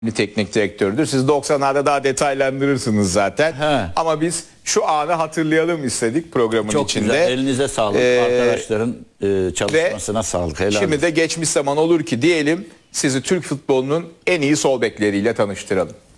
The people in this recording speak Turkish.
teknik direktördür. Siz 90'larda daha detaylandırırsınız zaten. He. Ama biz şu anı hatırlayalım istedik programın Çok içinde. güzel. Elinize sağlık. Arkadaşların çalışmasına sağlık. Helal Şimdi de geçmiş zaman olur ki diyelim sizi Türk futbolunun en iyi sol bekleriyle tanıştıralım.